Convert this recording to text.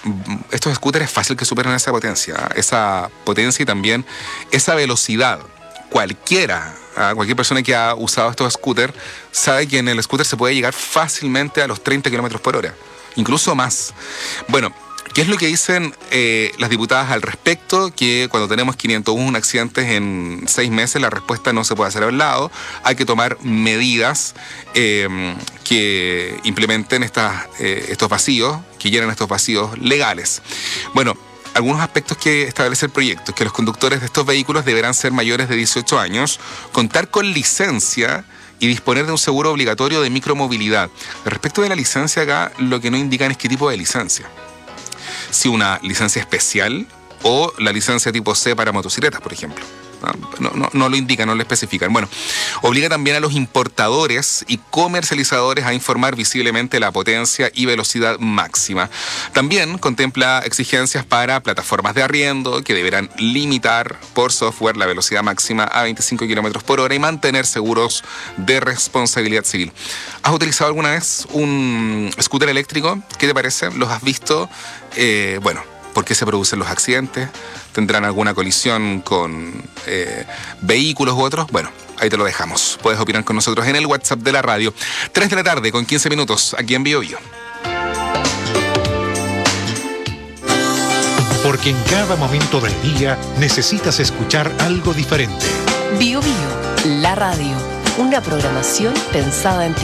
estos scooters es fácil que superen esa potencia y también esa velocidad. Cualquier persona que ha usado estos scooters sabe que en el scooter se puede llegar fácilmente a los 30 kilómetros por hora, incluso más. Bueno, ¿qué es lo que dicen las diputadas al respecto? Que cuando tenemos 501 accidentes en 6 meses, la respuesta no se puede hacer a un lado. Hay que tomar medidas que implementen estos vacíos, que llenen estos vacíos legales. Bueno, algunos aspectos que establece el proyecto es que los conductores de estos vehículos deberán ser mayores de 18 años, contar con licencia y disponer de un seguro obligatorio de micromovilidad. Respecto de la licencia acá, lo que no indican es qué tipo de licencia. Si una licencia especial o la licencia tipo C para motocicletas, por ejemplo. No lo indican, no lo especifican. Bueno, obliga también a los importadores y comercializadores a informar visiblemente la potencia y velocidad máxima. También contempla exigencias para plataformas de arriendo que deberán limitar por software la velocidad máxima a 25 kilómetros por hora y mantener seguros de responsabilidad civil. ¿Has utilizado alguna vez un scooter eléctrico? ¿Qué te parece? ¿Los has visto? Bueno, ¿por qué se producen los accidentes? ¿Tendrán alguna colisión con vehículos u otros? Bueno, ahí te lo dejamos. Puedes opinar con nosotros en el WhatsApp de la radio. 3 de la tarde con 15 minutos aquí en Bio Bio. Porque en cada momento del día necesitas escuchar algo diferente. Bio Bio, la radio. Una programación pensada en ti.